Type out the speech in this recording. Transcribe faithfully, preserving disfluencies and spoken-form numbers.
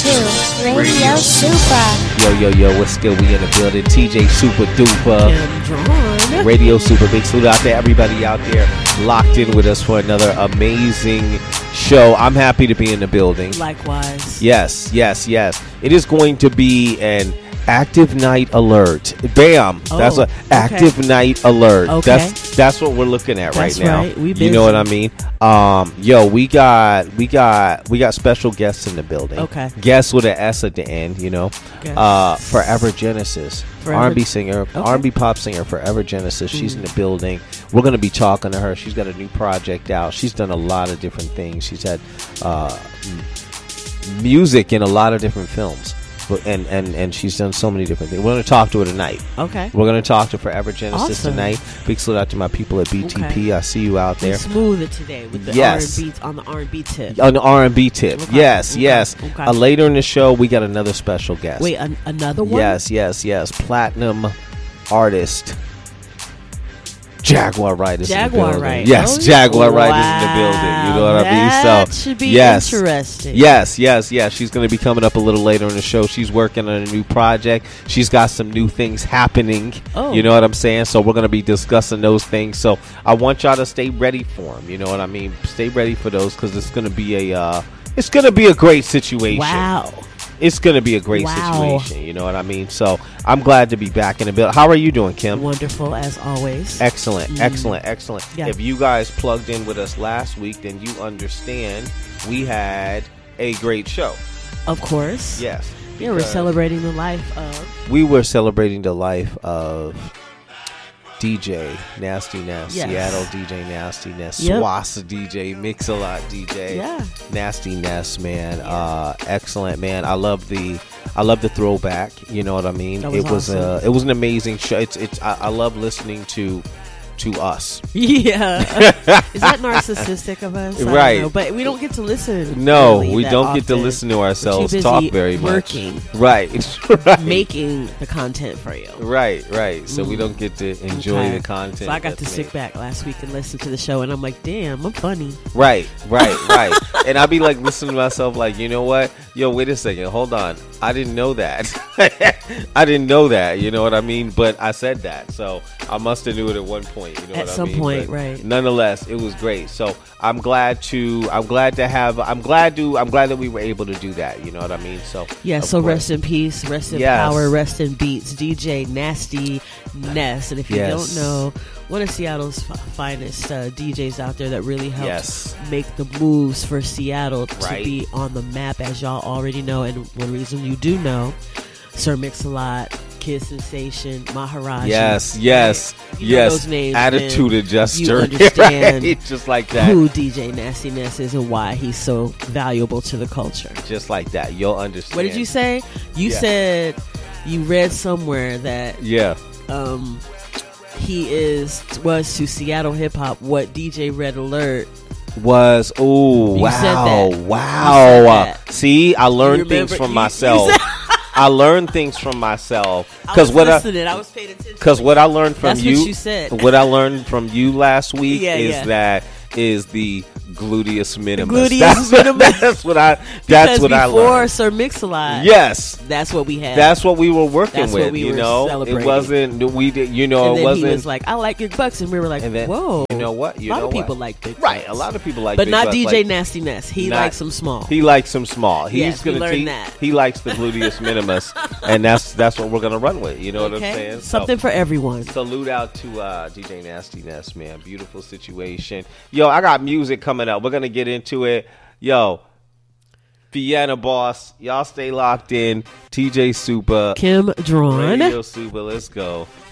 to Radio Super. Yo, yo, yo, what's good? We in the building. T J Super Duper. Kim Drawn. Radio Super. Big salute out there. Everybody out there locked in with us for another amazing show. I'm happy to be in the building. Likewise. Yes, yes, yes. It is going to be an active night alert. Bam. Oh, that's a active okay. night alert. Okay. That's that's what we're looking at That's right now. right. We you know what I busy. mean? Um, yo, we got we got we got special guests in the building. Okay. Guests with an S at the end, you know. Guests. Uh Forever Genesis. Forever- R and B singer, Okay. R and B pop singer, Forever Genesis. She's Mm. in the building. We're going to be talking to her. She's got a new project out. She's done a lot of different things. She's had uh, m- music in a lot of different films. But- And, and, and she's done so many different things. We're going to talk to her tonight. Okay. We're going to talk to Forever Genesis Awesome. tonight. Big salute out to my people at B T P. Okay. I see you out We're there. smooth it today with the Yes. R and B on the R and B tip. On the R and B tip. Okay. Yes, Okay. yes. Okay. Uh, later in the show, we got another special guest. Wait, an- another one? Yes, yes, yes. Platinum artist. Jaguar Wright is in the Jaguar building. Wright. Yes, Oh, Jaguar wow. Wright is in the building. You know what I mean? That So should be yes, interesting. Yes, yes, yes. She's going to be coming up a little later in the show. She's working on a new project. She's got some new things happening. Oh. You know what I'm saying? So we're going to be discussing those things. So I want y'all to stay ready for them. You know what I mean? Stay ready for those because it's going to be a uh, it's going to be a great situation. Wow. It's going to be a great Wow. situation. You know what I mean? So I'm glad to be back in the building. How are you doing, Kim? Wonderful as always. Excellent, Mm. excellent, excellent. Yeah. If you guys plugged in with us last week, then you understand we had a great show. Of course. Yes. Yeah, we're because celebrating the life of. We were celebrating the life of D J Nasty Ness, Yes. Seattle D J Nasty Ness, Yep. Swassa D J, Mix-a-Lot D J, Yeah. Nasty Ness, man. Uh, excellent, man. I love the, I love the throwback. You know what I mean? That was it was, awesome. uh, it was an amazing show. It's, it's. I, I love listening to, to us. Yeah. Is that narcissistic of us? I don't Right. know, but we don't get to listen. No, really we that don't get to often. listen to We're ourselves too busy talk very working, much. Right, right, making the content for you. right, right. So we Mm. don't get to enjoy Okay. the content. So I got to that's sit made. back last week and listen to the show, and I'm like, damn, I'm funny. Right, right, right. And I'd be like listening to myself, like, you know what? Yo, wait a second, hold on. I didn't know that. I didn't know that. You know what I mean? But I said that, so I must have knew it at one point. You know At what some I mean? point, But right. Nonetheless, it was great. So I'm glad to. I'm glad to have. I'm glad to. I'm glad that we were able to do that. You know what I mean? So Yeah, of so course. rest in peace, rest in Yes. power, rest in beats, D J Nasty Ness. And if you Yes. don't know, one of Seattle's f- finest uh, D Js out there that really helped Yes. make the moves for Seattle Right. to be on the map, as y'all already know. And one reason you do know, Sir Mix-a-Lot, Kid Sensation, Maharaji. Yes, yes, You know yes. those names, Attitude then adjuster. you understand Right? Just like that. who D J Nasty Ness is and why he's so valuable to the culture. Just like that. You'll understand. What did you say? You Yeah. said you read somewhere that Yeah. um he is was to Seattle hip hop what D J Red Alert. Was oh You wow said that. You wow. said that. See, I learned You things remember- from you- myself. you said- I learned things from myself I because was what I listening. I, was paying attention. because what I learned from That's you, what you said. what I learned from you last week Yeah, is yeah. that is the gluteus minimus. Gluteus that's, minimus. That's what I. That's because what I before learned. Sir Mix-a-Lot, Yes. that's what we had. That's what we were working That's with, what we you were know. celebrating. It wasn't we did, you know. and it then wasn't. he was like, "I like Big Bucks," and we were like, and then, "Whoa!" you know what? You a lot know of people what? like Big Right, Bucks. a lot of people like, but Big not Bucks, D J like, Nasty Ness. He not- likes them small. He likes them small. He's Yes, we gonna learned te- that. He likes the gluteus minimus, and that's that's what we're gonna run with. You know what I'm okay, saying? So, something for everyone. salute out to uh, D J Nasty Ness, man. Beautiful situation. Yo, I got music coming up. We're gonna get into it. Yo, Vienna Boss, y'all stay locked in. T J Super, Kim Drawn. Radio Super. Let's go.